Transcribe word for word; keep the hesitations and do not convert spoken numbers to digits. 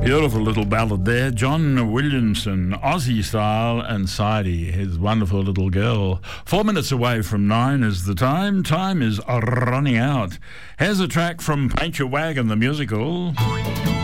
Beautiful little ballad there. John Williamson, Aussie style, and Sadie, his wonderful little girl. Four minutes away from nine is the time. Time is running out. Here's a track from Paint Your Wagon, the musical.